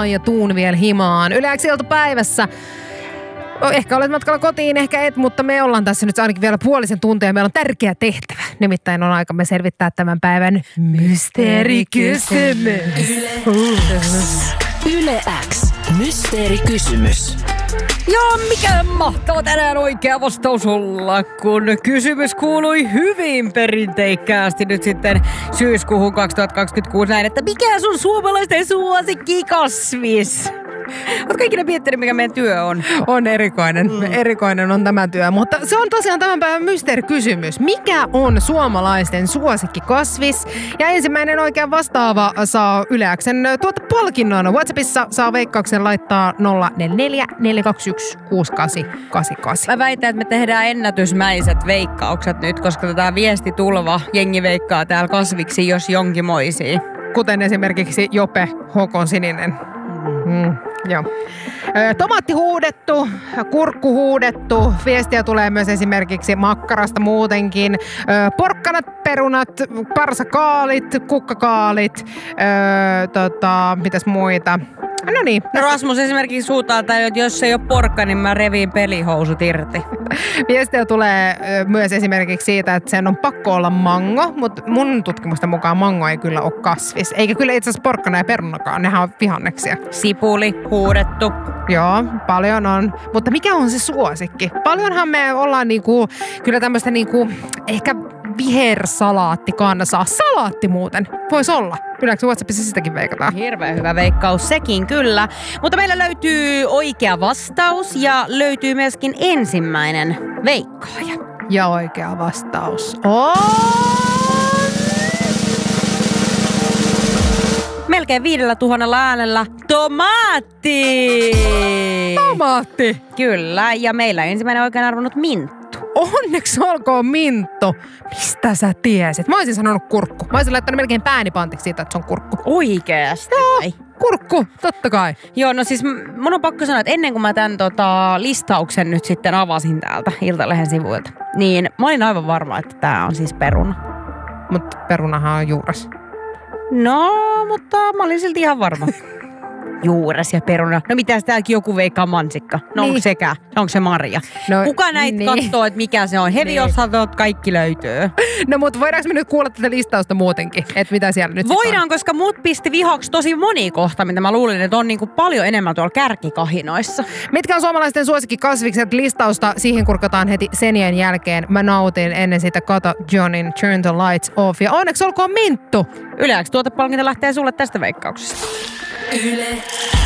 himaan ja tuun vielä himaan. Yle X iltapäivässä. Ehkä olet matkalla kotiin, ehkä et, mutta me ollaan tässä nyt ainakin vielä puolisen tuntia. Meillä on tärkeä tehtävä. Nimittäin on aikamme selvittää tämän päivän mysteerikysymys. Yle X. Mysteerikysymys. Ja mikä mahtava tänään oikea vastaus olla, kun kysymys kuului hyvin perinteikkäästi nyt sitten syyskuuhun 2026 näin, että mikä sun suomalaisten suosikkikasvis? Ootko ikinä miettinyt, mikä meidän työ on? On erikoinen. Erikoinen on tämä työ, mutta se on tosiaan tämän päivän mysteerikysymys. Mikä on suomalaisten suosikkikasvis? Ja ensimmäinen oikein vastaava saa Yle X:n palkinnon. WhatsAppissa saa veikkauksen laittaa 044 421 6888. Mä väitän, että me tehdään ennätysmäiset veikkaukset nyt, koska tätä viestitulva jengi veikkaa täällä kasviksi jos jonkimoisia. Kuten esimerkiksi Jope Hokon sininen. Joo. Tomaatti huudettu, kurkku huudettu, viestiä tulee myös esimerkiksi makkarasta muutenkin. Porkkanat, perunat, parsakaalit, kukkakaalit, mitäs muita? No niin. No Rasmus esimerkiksi huutaa, että jos ei ole porkka, niin mä reviin pelihousut irti. Viestiä tulee myös esimerkiksi siitä, että sen on pakko olla mango, mutta mun tutkimusten mukaan mango ei kyllä ole kasvis. Eikä kyllä itse asiassa porkkana ja perunakaan, nehän on vihanneksia. Sipuli, huudettu. Joo, paljon on. Mutta mikä on se suosikki? Paljonhan me ollaan kyllä tämmöistä ehkä vihersalaatti kansaa. Salaatti muuten. Voisi olla. Yleensä WhatsAppissa sitäkin veikataan. Hirveän hyvä veikkaus sekin kyllä. Mutta meillä löytyy oikea vastaus ja löytyy myöskin ensimmäinen veikkaaja. Ja oikea vastaus on... Melkein 5,000 äänellä tomaatti! Tomaatti! Kyllä, ja meillä ensimmäinen oikein arvonnut minttu. Onneksi olkoon minttu. Mistä sä tiesit? Mä olisin sanonut kurkku. Mä olisin laittanut melkein pääni pantiksi siitä, että se on kurkku. Oikeasti vai? Kurkku, totta kai. Joo, no siis mun on pakko sanoa, että ennen kuin mä tämän listauksen nyt sitten avasin täältä Iltalehden sivuilta, niin mä olin aivan varma, että tää on siis peruna. Mutta perunahan on juures. No, mutta mä olin silti ihan varma. Juures ja peruna. No mitäs täälläkin joku veikkaa mansikka? No niin. Onko sekä? Onko se marja? No, kuka näitä katsoo, että mikä se on? Heviosatot kaikki löytyy. No mutta voidaanko me nyt kuulla tätä listausta muutenkin? Että mitä siellä nyt voidaan, koska mut pisti vihaksi tosi moni kohta, mitä mä luulin, että on paljon enemmän tuolla kärkikahinoissa. Mitkä on suomalaisten suosikkikasvikset? Listausta siihen kurkataan heti senien jälkeen. Mä nautin ennen sitä Kata Johnin Turn the Lights Off. Ja onneksi olkoon minttu! Yle X tuotepalkinto lähtee sulle tästä veikkauksesta. Yle